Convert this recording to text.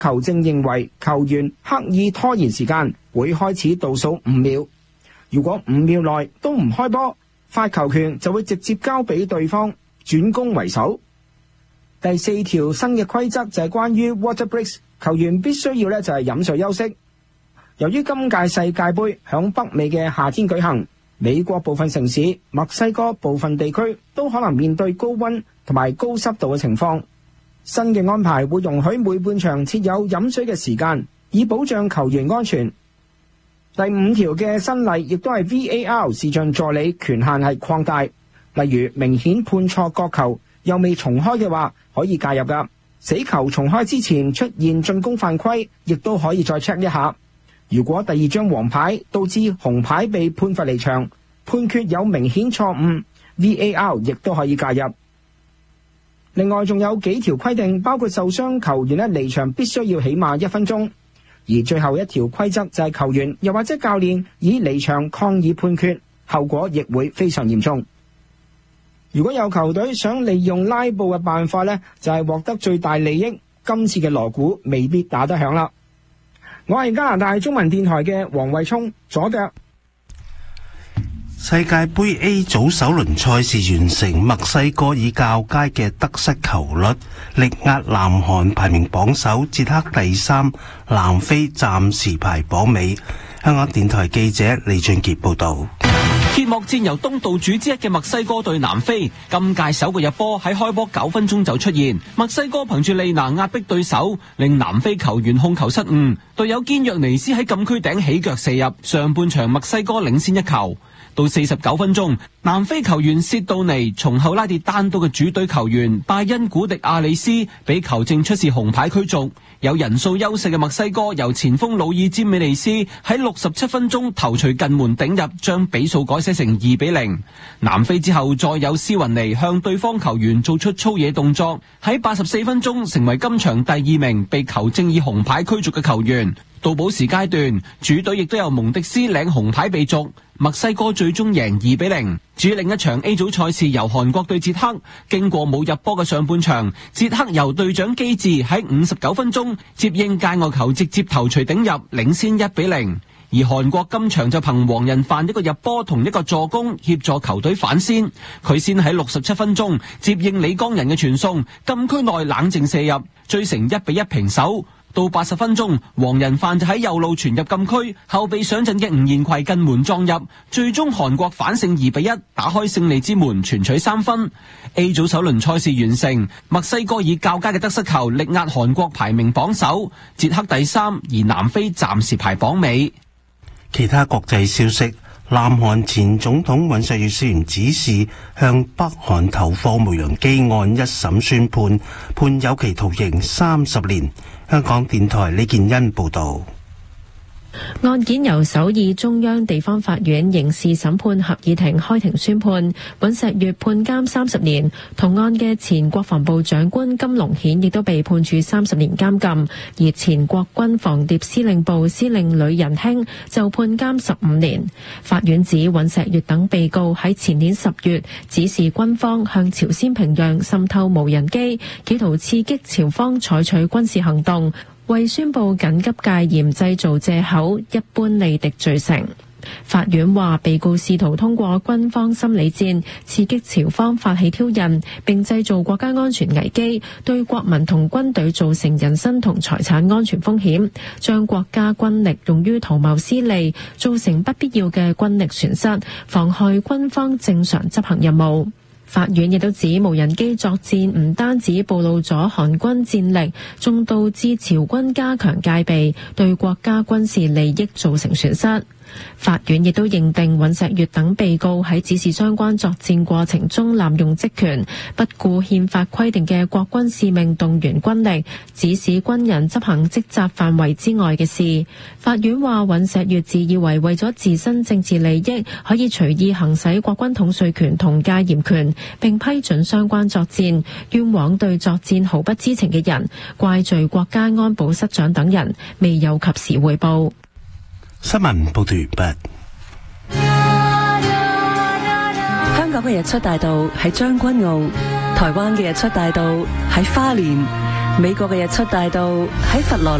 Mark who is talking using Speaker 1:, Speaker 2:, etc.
Speaker 1: 球證認為球員刻意拖延時間，會開始倒數5秒。如果5秒內都唔開波，發球權就會直接交俾對方，轉攻為守。第4條新嘅規則就係關於 water breaks， 球員必須要就係飲水休息。由於今屆世界盃響北美嘅夏天舉行，美國部分城市、墨西哥部分地區都可能面對高溫同埋高濕度嘅情況。新嘅安排會容許每半場設有飲水嘅時間，以保障球員安全。第5條嘅新例亦都係 VAR 視像助理權限係擴大，例如明顯判錯角球又未重開嘅話，可以介入㗎。死球重開之前出現進攻犯規，亦都可以再 check 一下。如果第2張黃牌導致紅牌被判罰離場，判決有明顯錯誤， VAR 亦都可以介入。另外仲有幾條規定，包括受傷球員離場必須要起碼1分鐘，而最後一條規則就係球員又或者教練以離場抗議判決，後果亦會非常嚴重。如果有球隊想利用拉布嘅辦法就係獲得最大利益，今次嘅鑼鼓未必打得響啦。我係加拿大中文電台嘅黃慧聰，左腳。
Speaker 2: 世界盃 A 組首輪賽事完成，墨西哥以較佳嘅得失球率力壓南韓排名榜首，捷克第3，南非暫時排榜尾。香港電台記者李俊傑報道。
Speaker 3: 揭幕戰由東道主之一嘅墨西哥對南非，今屆首個入波喺開波9分鐘就出現，墨西哥憑住利拿壓迫對手，令南非球員控球失誤，隊友堅若尼斯喺禁區頂起腳射入，上半場墨西哥領先1球。到49分鐘，南非球員薛杜尼從後拉跌單刀嘅主隊球員拜恩古迪亞里斯，俾球證出示紅牌驅逐。有人數優勢嘅墨西哥由前鋒魯爾詹美尼斯喺67分鐘頭槌近門頂入，將比數改寫成2-0。南非之後再有斯雲尼向對方球員做出粗野動作，喺84分鐘成為今場第2名被球證以紅牌驅逐嘅球員。到補時階段，主隊亦都有蒙迪斯領紅牌被逐，墨西哥最終贏2-0。至於另一場 A 組賽事由韓國對捷克，經過冇入波嘅上半場，捷克由隊長基治喺59分鐘接應界外球直接頭槌頂入，領先1-0。而韓國今場就憑黃仁範一個入波同一個助攻協助球隊反先，佢先喺67分鐘接應李江仁嘅傳送，禁區內冷靜射入，追成1-1平手。到80分鐘，黃仁範就喺右路傳入禁區，後備上陣嘅吳彥奎近門撞入，最終韓國反勝2-1，打開勝利之門，全取3分。A 組首輪賽事完成，墨西哥以較佳嘅得失球力壓韓國排名榜首，捷克第3，而南非暫時排榜尾。
Speaker 2: 其他國際消息，南韓前總統尹錫悅涉嫌指示向北韓投放無人機案一審宣判，判有期徒刑30年。香港電台李建恩報道。
Speaker 4: 案件由首爾中央地方法院刑事審判合議庭開庭宣判，尹錫悅判監30年。同案嘅前國防部長官金龍顯亦都被判處30年監禁，而前國軍防諜司令部司令呂仁興就判監15年。法院指尹錫悅等被告喺前年10月指示軍方向朝鮮平壤滲透無人機，企圖刺激朝方採取軍事行動，為宣布緊急戒嚴製造藉口，一般利敵罪成。法院話，被告試圖通過軍方心理戰刺激朝方發起挑釁，並製造國家安全危機，對國民同軍隊造成人身同財產安全風險，將國家軍力用於圖謀私利，造成不必要嘅軍力損失，妨害軍方正常執行任務。法院亦都指，無人機作戰唔單止暴露咗韓軍戰力，仲導致朝軍加強戒備，對國家軍事利益造成損失。法院亦都認定尹錫悅等被告喺指示相關作戰過程中濫用職權，不顧憲法規定嘅國軍使命動員軍力，指使軍人執行職責範圍之外嘅事。法院話，尹錫悅自以為咗自身政治利益，可以隨意行使國軍統帥權同戒嚴權，並批准相關作戰，冤枉對作戰毫不知情嘅人，怪罪國家安保室長等人未有及時匯報。
Speaker 2: 新聞報道完畢。
Speaker 5: 香港嘅日出大道喺將軍澳，台灣嘅日出大道喺花蓮， 美國嘅日出大道喺佛羅